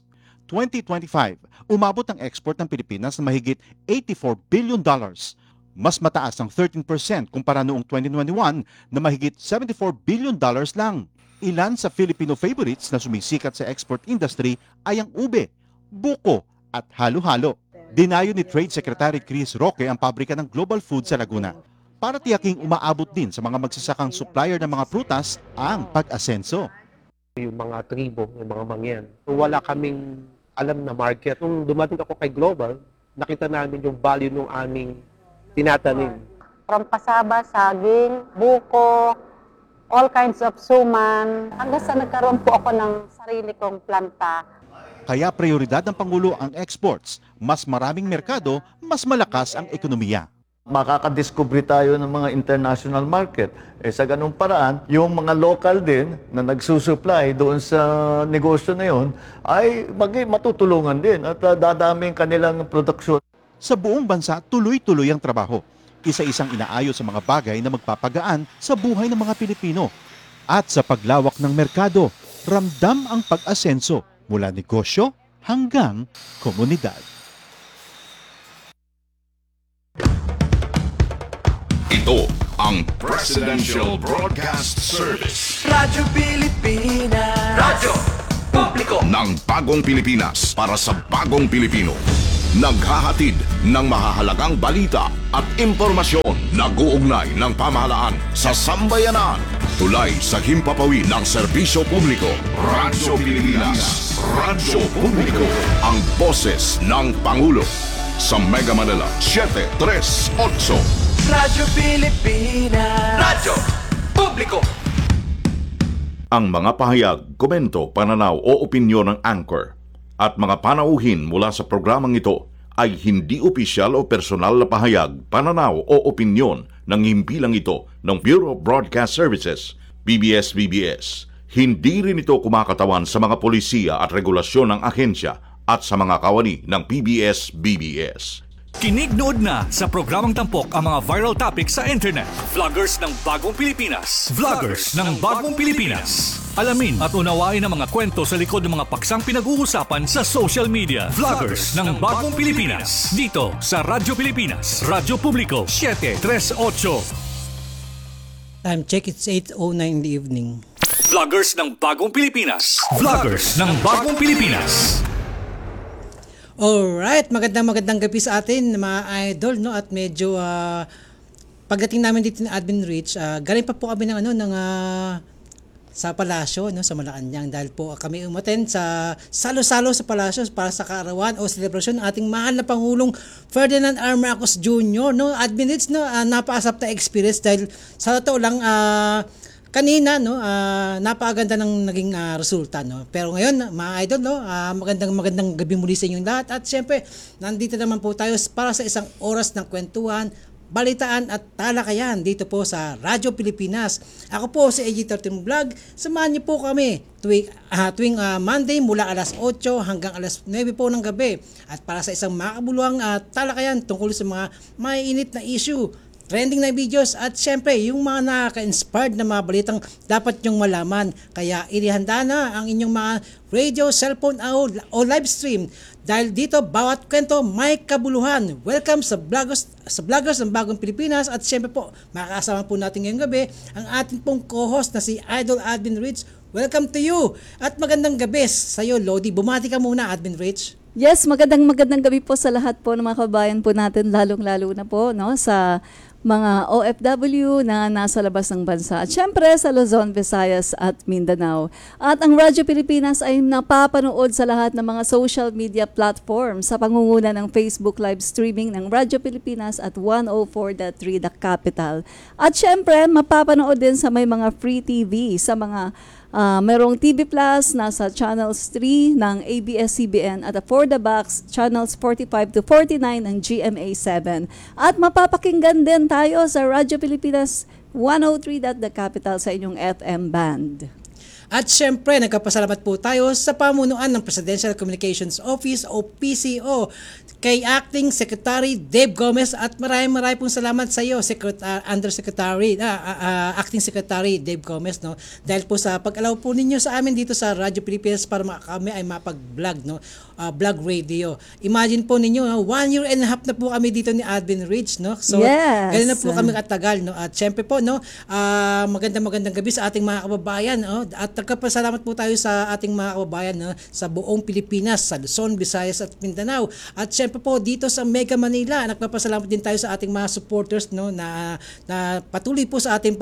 2025, umabot ang export ng Pilipinas na mahigit $84 billion. Mas mataas ang 13% kumpara noong 2021 na mahigit $74 billion lang. Ilan sa Filipino favorites na sumisikat sa export industry ay ang ube, buko at halo-halo. Dinayo ni Trade Secretary Chris Roque ang pabrika ng Global Food sa Laguna para tiyaking umaabot din sa mga magsasakang supplier ng mga prutas ang pag-asenso. Yung mga tribo, yung mga mangyan, wala kaming alam na market. Nung dumating ako kay Global, nakita namin yung value ng aming tinatanim. From pasaba, saging, buko, all kinds of suman, hanggang sa nagkaroon po ako ng sarili kong planta. Kaya prioridad ng Pangulo ang exports. Mas maraming merkado, mas malakas ang ekonomiya. Makakadiscover tayo ng mga international market. Sa ganung paraan, yung mga local din na nagsusupply doon sa negosyo na yun ay matutulungan din at dadami kanilang produksyon. Sa buong bansa, tuloy-tuloy ang trabaho. Isa-isang inaayos sa mga bagay na magpapagaan sa buhay ng mga Pilipino. At sa paglawak ng merkado, ramdam ang pag-asenso mula negosyo hanggang komunidad. Ito ang Presidential Broadcast Service. Radyo Pilipinas. Radyo Publiko ng Bagong Pilipinas para sa Bagong Pilipino. Naghahatid ng mahahalagang balita at impormasyon na guugnay ng pamahalaan sa sambayanan. Tulay sa himpapawid ng serbisyo publiko. Radyo Pilipinas. Radyo Publiko. Ang boses ng Pangulo. Sa Mega Manila, 738. Radyo Pilipinas. Radyo Publiko. Ang mga pahayag, komento, pananaw o opinyon ng Anchor at mga panauhin mula sa programang ito ay hindi opisyal o personal na pahayag, pananaw o opinyon ng himpilang ito ng Bureau of Broadcast Services, PBS-BBS. Hindi rin ito kumakatawan sa mga polisiya at regulasyon ng ahensya at sa mga kawani ng PBS-BBS. Kinig-nood na sa programang tampok ang mga viral topics sa internet. Vloggers ng Bagong Pilipinas. Vloggers ng Bagong Pilipinas. Alamin at unawain ang mga kwento sa likod ng mga paksang pinag-uusapan sa social media. Vloggers ng Bagong Pilipinas. Dito sa Radyo Pilipinas, Radyo Publiko, 738. Time check, it's 8:09 in the evening. Vloggers ng Bagong Pilipinas. Vloggers ng Bagong Pilipinas. Alright, magandang gabi sa atin mga idol, no? At medyo pagdating namin dito ni Admin Rich, galing pa po kami ng sa palasyo, no, sa Malacanang, dahil po kami umaten sa salo-salo sa palasyo para sa kaarawan o selebrasyon ng ating mahal na Pangulong Ferdinand R. Marcos Jr., no? Admin Rich, no, napakasarap na experience dahil sa totoo lang kanina, no, napakaganda ng naging resulta, no. Pero ngayon, mga idol, no, magandang gabi muli sa inyong lahat. At syempre, nandito naman po tayo para sa isang oras ng kwentuhan, balitaan at talakayan dito po sa Radyo Pilipinas. Ako po si AG13 Vlog. Samahan niyo po kami tuwing Monday mula alas 8 hanggang alas 9 po ng gabi. At para sa isang makabuluhang talakayan tungkol sa mga maiinit na issue, trending na videos at syempre yung mga nakaka-inspired na mga balitang dapat nyong malaman. Kaya inihanda na ang inyong mga radio, cellphone o live stream dahil dito bawat kwento may kabuluhan. Welcome sa Vloggers ng Bagong Pilipinas at syempre po makakasama po natin ngayong gabi ang ating pong co-host na si Idol Admin Rich. Welcome to you at magandang gabi sa iyo, Lodi. Bumati ka muna, Admin Rich. Yes, magandang gabi po sa lahat po ng mga kabayan po natin, lalong-lalo na po, no, sa mga OFW na nasa labas ng bansa. At syempre sa Luzon, Visayas at Mindanao. At ang Radyo Pilipinas ay napapanood sa lahat ng mga social media platforms sa pangunguna ng Facebook live streaming ng Radyo Pilipinas at 104.3 The Capital. At syempre, mapapanood din sa may mga free TV sa mga merong TV Plus, nasa Channels 3 ng ABS-CBN at For the Box, Channels 45 to 49 ng GMA7. At mapapakinggan din tayo sa Radyo Pilipinas 103. The Capital sa inyong FM band. At syempre, nagkapasalamat po tayo sa pamunuan ng Presidential Communications Office o PCO kay Acting Secretary Dave Gomez at maraming pong salamat sa iyo, Undersecretary, Acting Secretary Dave Gomez, no? Dahil po sa pag-allow po ninyo sa amin dito sa Radyo Pilipinas para kami ay mapag-vlog, no? Vlog radio. Imagine po ninyo, 1 year and a half na po kami dito ni Admin Rich, no? So, yes, ganun na po kami katagal, no? At syempre po, no, magandang gabi sa ating mga kababayan, no? At nagkapasalamat po tayo sa ating mga kababayan, no, sa buong Pilipinas, sa Luzon, Visayas at Mindanao. At syempre po dito sa Mega Manila, nagpapasalamat din tayo sa ating mga supporters, no, na patuloy po sa ating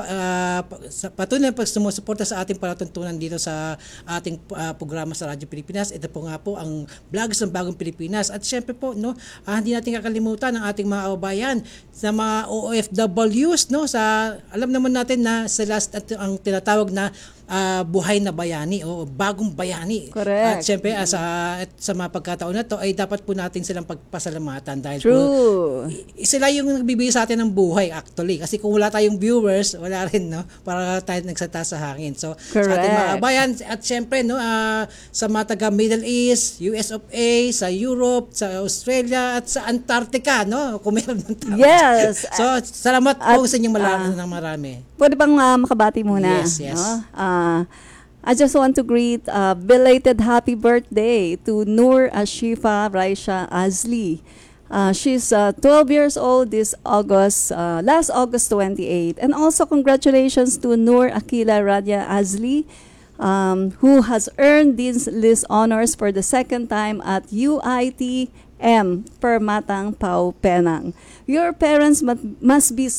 patuloy na sumusuporta sa ating palatuntunan dito sa ating programa sa Radyo Pilipinas. Ito po nga po ang Vlogs ng Bagong Pilipinas. At syempre po, no, hindi natin kakalimutan ang ating mga kababayan sa mga OFWs, no, sa alam naman natin na sa last at ang tinatawag na buhay na bayani o bagong bayani. Correct. At syempre sa mga pagkataon na to ay dapat po natin silang pagpasalamatan dahil True. po sila yung nagbibigay sa atin ng buhay actually, kasi kung wala tayong viewers wala rin, no, para tayo nagsata sa hangin. So correct, sa ating mga kabayan at syempre, no, sa mga taga Middle East, US of A, sa Europe, sa Australia at sa Antarctica, no, kung meron ng tao. Yes. So salamat po sa inyong marami. Pwede bang makabati muna? Yes. No? I just want to greet belated happy birthday to Noor Ashifa Raisha Azli. She's 12 years old this August, last August 28. And also congratulations to Noor Akila Radia Azli, who has earned these honors for the second time at UITM Permatang Pau Penang. Your parents must be